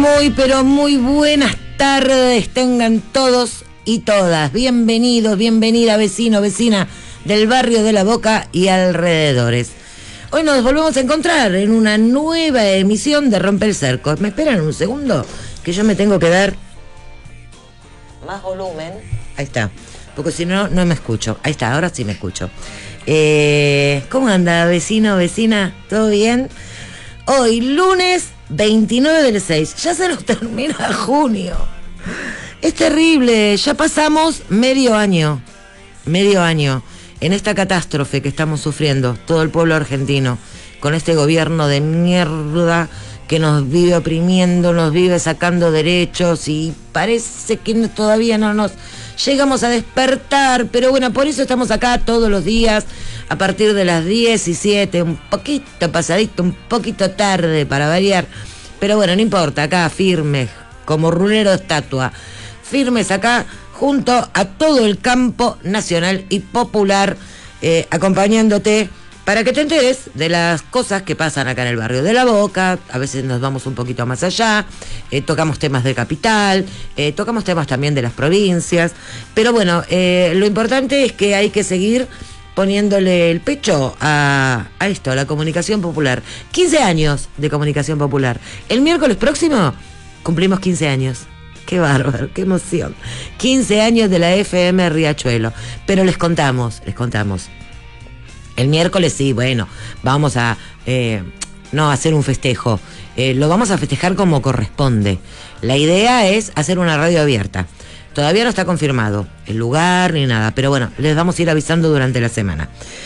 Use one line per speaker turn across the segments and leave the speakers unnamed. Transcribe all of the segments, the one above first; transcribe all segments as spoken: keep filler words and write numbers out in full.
Muy, pero muy buenas tardes tengan todos y todas. Bienvenidos, bienvenida vecino, vecina del barrio de La Boca y alrededores. Hoy nos volvemos a encontrar en una nueva emisión de Rompe el Cerco. ¿Me esperan un segundo? Que yo me tengo que dar más volumen. Ahí está, porque si no, no me escucho. Ahí está, ahora sí me escucho. Eh, ¿Cómo anda, vecino, vecina? ¿Todo bien? Hoy, lunes veintinueve del seis. Ya se nos termina junio. Es terrible. Ya pasamos medio año. Medio año. En esta catástrofe que estamos sufriendo, todo el pueblo argentino, con este gobierno de mierda que nos vive oprimiendo, nos vive sacando derechos y parece que no, todavía no nos llegamos a despertar, pero bueno, por eso estamos acá todos los días a partir de las diecisiete, un poquito pasadito, un poquito tarde para variar, pero bueno, no importa, acá firmes, como runero de estatua, firmes acá, junto a todo el campo nacional y popular, eh, acompañándote para que te enteres de las cosas que pasan acá en el barrio de La Boca. A veces nos vamos un poquito más allá, eh, tocamos temas de capital, eh, tocamos temas también de las provincias, pero bueno, eh, lo importante es que hay que seguir poniéndole el pecho a, a esto, a la comunicación popular. quince años de comunicación popular. El miércoles próximo cumplimos quince años. Qué bárbaro, qué emoción. quince años de la F M Riachuelo. Pero les contamos, les contamos. El miércoles sí, bueno, vamos a eh, no hacer un festejo. Eh, lo vamos a festejar como corresponde. La idea es hacer una radio abierta. Todavía no está confirmado el lugar ni nada, pero bueno, les vamos a ir avisando durante la semana.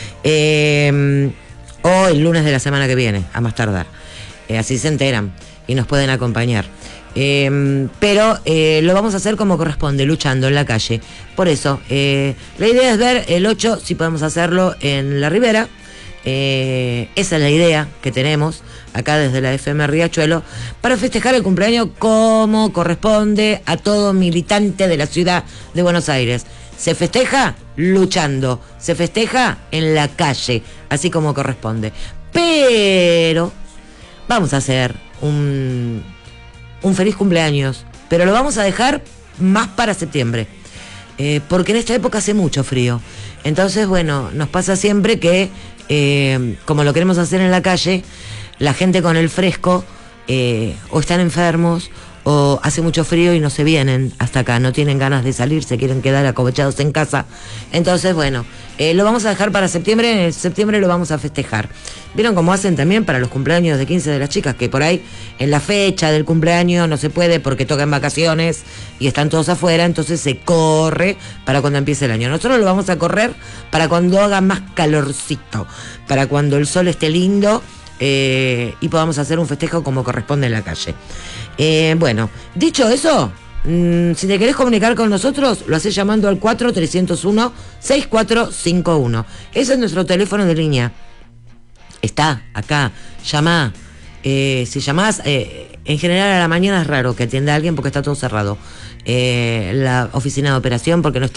Eh, o el lunes de la semana que viene, a más tardar. Eh, así se enteran y nos pueden acompañar. Eh, pero eh, lo vamos a hacer como corresponde, luchando en la calle. Por eso, eh, la idea es ver el ocho si podemos hacerlo en la Ribera. Eh, esa es la idea que tenemos acá desde la F M Riachuelo para festejar el cumpleaños como corresponde a todo militante de la ciudad de Buenos Aires. Se festeja luchando, se festeja en la calle, así como corresponde. Pero vamos a hacer un... un feliz cumpleaños, pero lo vamos a dejar más para septiembre, eh, porque en esta época hace mucho frío. Entonces, bueno, nos pasa siempre que, eh, como lo queremos hacer en la calle, la gente con el fresco eh, o están enfermos o hace mucho frío y no se vienen hasta acá, no tienen ganas de salir, se quieren quedar acobachados en casa. Entonces, bueno, eh, lo vamos a dejar para septiembre, en septiembre lo vamos a festejar. ¿Vieron cómo hacen también para los cumpleaños de quince de las chicas? Que por ahí, en la fecha del cumpleaños no se puede porque tocan vacaciones y están todos afuera, entonces se corre para cuando empiece el año. Nosotros lo vamos a correr para cuando haga más calorcito, para cuando el sol esté lindo, eh, y podamos hacer un festejo como corresponde en la calle. Eh, bueno, dicho eso, mmm, si te querés comunicar con nosotros, lo haces llamando al cuatro tres cero uno seis cuatro cinco uno. Ese es nuestro teléfono de línea. Está acá, llama. Eh, si llamás, eh, en general a la mañana es raro que atienda a alguien porque está todo cerrado. Eh, la oficina de operación, porque no está